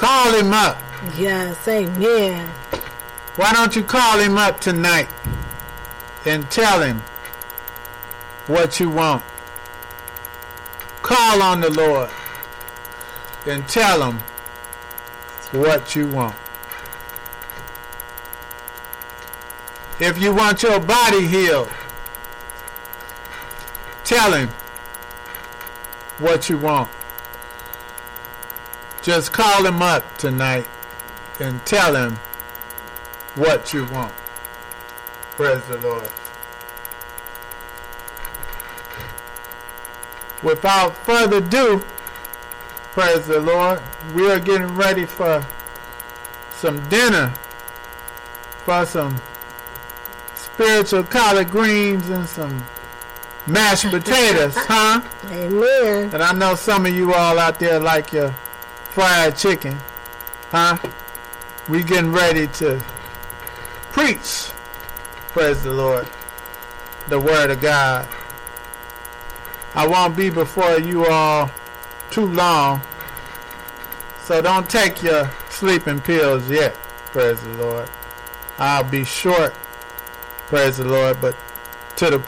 Call him up. Yes, amen. Why don't you call him up tonight and tell him what you want? Call on the Lord and tell him what you want. If you want your body healed, tell him what you want. Just call him up tonight and tell him what you want. Praise the Lord. Without further ado, praise the Lord, we are getting ready for some dinner, for some spiritual collard greens and some mashed potatoes, huh? Amen. And I know some of you all out there like your fried chicken, huh? We getting ready to preach, praise the Lord, the word of God. I won't be before you all too long, so don't take your sleeping pills yet, praise the Lord. I'll be short, praise the Lord, but to the